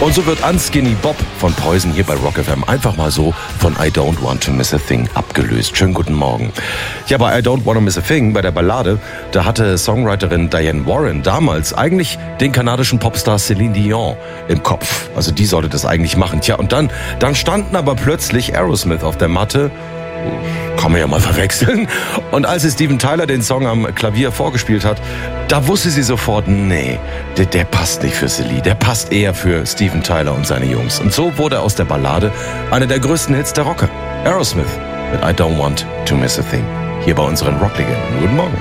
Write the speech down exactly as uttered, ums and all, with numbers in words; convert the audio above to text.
Und so wird Unskinny Bob von Poison hier bei Rock F M einfach mal so von I Don't Want to Miss a Thing abgelöst. Schönen guten Morgen. Ja, bei I Don't Want to Miss a Thing, bei der Ballade, da hatte Songwriterin Diane Warren damals eigentlich den kanadischen Popstar Celine Dion im Kopf. Also die sollte das eigentlich machen. Tja, und dann, dann standen aber plötzlich Aerosmith auf der Matte. Kann man ja mal verwechseln. Und als sie Steven Tyler den Song am Klavier vorgespielt hat, da wusste sie sofort, nee, der, der passt nicht für Celine, der passt eher für Steven Tyler und seine Jungs. Und so wurde aus der Ballade einer der größten Hits der Rocker. Aerosmith mit I Don't Want to Miss a Thing. Hier bei unseren Rocklegenden. Guten Morgen.